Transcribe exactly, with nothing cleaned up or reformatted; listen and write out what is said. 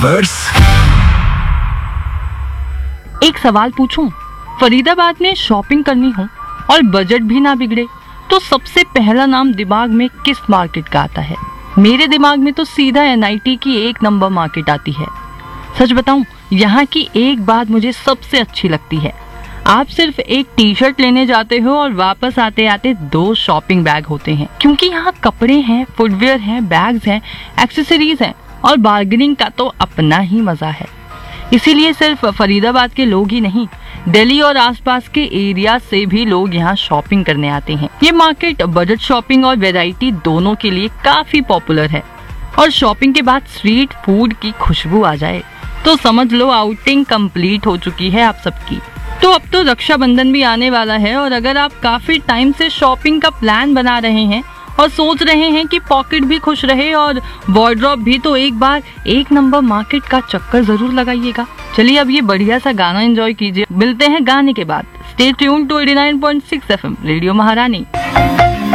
एक सवाल पूछूं, फरीदाबाद में शॉपिंग करनी हो और बजट भी ना बिगड़े तो सबसे पहला नाम दिमाग में किस मार्केट का आता है? मेरे दिमाग में तो सीधा एन आई टी की एक नंबर मार्केट आती है। सच बताऊं, यहाँ की एक बात मुझे सबसे अच्छी लगती है। आप सिर्फ एक टी शर्ट लेने जाते हो और वापस आते आते दो शॉपिंग बैग होते हैं, क्योंकि यहाँ कपड़े हैं, फुटवेयर हैं, बैग्स हैं, एक्सेसरीज हैं और बार्गेनिंग का तो अपना ही मजा है। इसीलिए सिर्फ फरीदाबाद के लोग ही नहीं, दिल्ली और आसपास के एरिया से भी लोग यहाँ शॉपिंग करने आते हैं। ये मार्केट बजट शॉपिंग और वैरायटी दोनों के लिए काफी पॉपुलर है और शॉपिंग के बाद स्ट्रीट फूड की खुशबू आ जाए तो समझ लो आउटिंग कंप्लीट हो चुकी है आप सबकी। तो अब तो रक्षाबंधन भी आने वाला है और अगर आप काफी टाइम से शॉपिंग का प्लान बना रहे हैं और सोच रहे हैं कि पॉकेट भी खुश रहे और वार्डरोब भी, तो एक बार एक नंबर मार्केट का चक्कर जरूर लगाइएगा। चलिए अब ये बढ़िया सा गाना एंजॉय कीजिए। मिलते हैं गाने के बाद। Stay tuned to eighty nine point six F M radio महारानी।